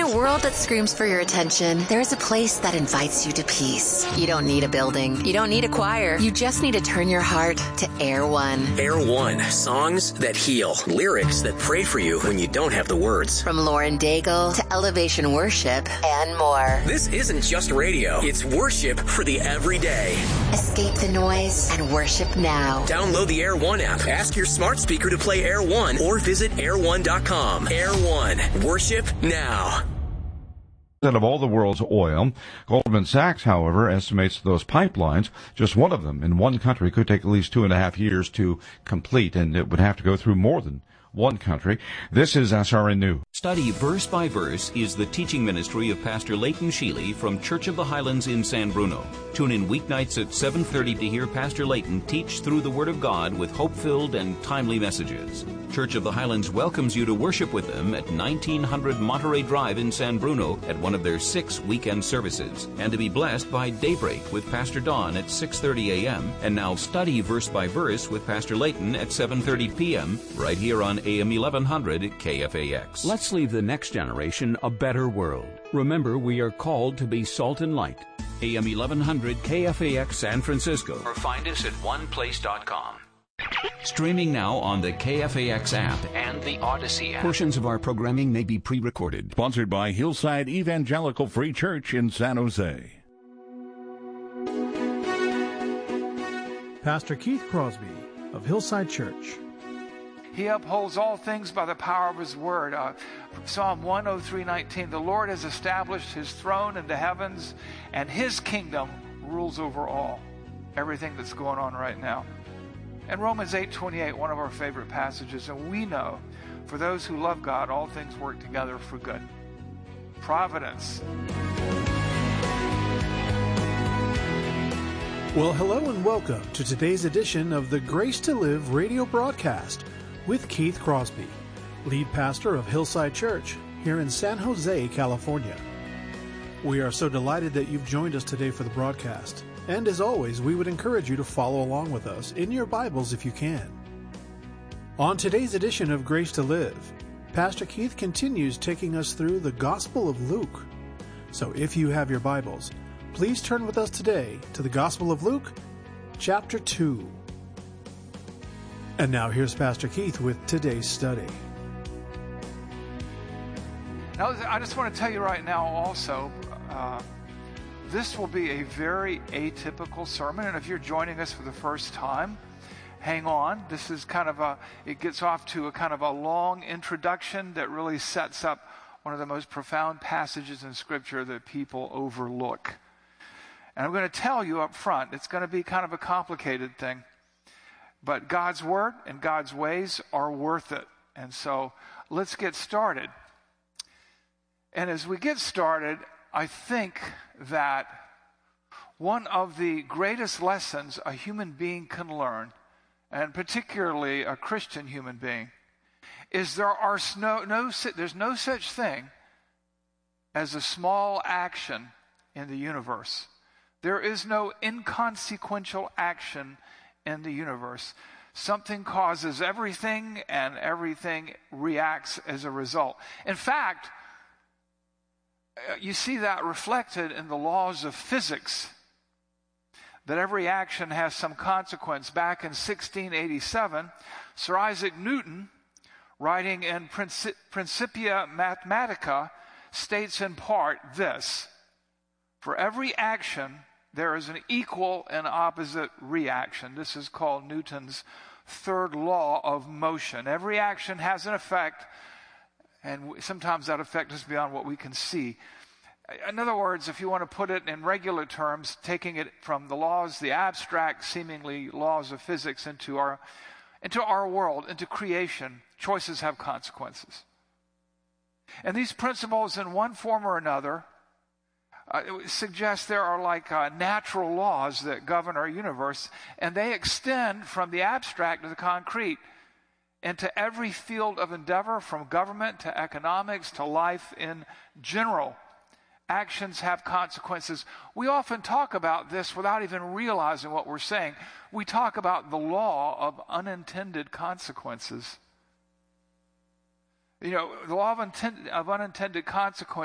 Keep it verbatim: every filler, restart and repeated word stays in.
a world that screams for your attention, there is a place that invites you to peace. You don't need a building. You don't need a choir. You just need to turn your heart to Air One. Air One. Songs that heal. Lyrics that pray for you when you don't have the words. From Lauren Daigle to Elevation Worship and more. This isn't just radio. It's worship for the everyday. Escape the noise and worship now. Download the Air One app. Ask your smart speaker to play Air One or visit air one dot com. Air One. Worship now. Of all the world's oil, Goldman Sachs, however, estimates those pipelines, just one of them in one country, could take at least two and a half years to complete, and it would have to go through more than one country. This is S R N News. Study Verse by Verse is the teaching ministry of Pastor Leighton Sheely from Church of the Highlands in San Bruno. Tune in weeknights at seven thirty to hear Pastor Leighton teach through the Word of God with hope-filled and timely messages. Church of the Highlands welcomes you to worship with them at nineteen hundred Monterey Drive in San Bruno at one of their six weekend services, and to be blessed by Daybreak with Pastor Don at six thirty a.m. and now Study Verse by Verse with Pastor Leighton at seven thirty p.m. right here on A M eleven hundred K F A X. Let's leave the next generation a better world. Remember, we are called to be salt and light. A M eleven hundred K F A X San Francisco. Or find us at one place dot com. Streaming now on the K F A X app and the Odyssey app. Portions of our programming may be pre-recorded. Sponsored by Hillside Evangelical Free Church in San Jose. Pastor Keith Crosby of Hillside Church. He upholds all things by the power of his word. Uh, Psalm one oh three nineteen, the Lord has established his throne in the heavens, and his kingdom rules over all. Everything that's going on right now. And Romans eight twenty-eight, one of our favorite passages, and we know for those who love God, all things work together for good. Providence. Well, hello and welcome to today's edition of the Grace to Live radio broadcast with Keith Crosby, lead pastor of Hillside Church here in San Jose, California. We are so delighted that you've joined us today for the broadcast. And as always, we would encourage you to follow along with us in your Bibles if you can. On today's edition of Grace to Live, Pastor Keith continues taking us through the Gospel of Luke. So if you have your Bibles, please turn with us today to the Gospel of Luke, chapter two. And now here's Pastor Keith with today's study. Now, I just want to tell you right now also, uh, this will be a very atypical sermon, and if you're joining us for the first time, hang on. This is kind of a, it gets off to a kind of a long introduction that really sets up one of the most profound passages in Scripture that people overlook. And I'm going to tell you up front, it's going to be kind of a complicated thing, but God's Word and God's ways are worth it. And so let's get started. And as we get started, I think that one of the greatest lessons a human being can learn, and particularly a Christian human being, is there are no, no there's no such thing as a small action in the universe. There is no inconsequential action in the universe. Something causes everything, and everything reacts as a result. In fact, you see that reflected in the laws of physics, that every action has some consequence. Back in sixteen eighty-seven, Sir Isaac Newton, writing in Principia Mathematica, states in part this: for every action, there is an equal and opposite reaction. This is called Newton's third law of motion. Every action has an effect, and sometimes that effect is beyond what we can see. In other words, if you want to put it in regular terms, taking it from the laws, the abstract, seemingly laws of physics into our, into our world, into creation, choices have consequences. And these principles, in one form or another, uh, suggest there are like uh, natural laws that govern our universe, and they extend from the abstract to the concrete into every field of endeavor, from government to economics to life in general. Actions have consequences. We often talk about this without even realizing what we're saying. We talk about the law of unintended consequences. You know, the law of, intent, of unintended consequences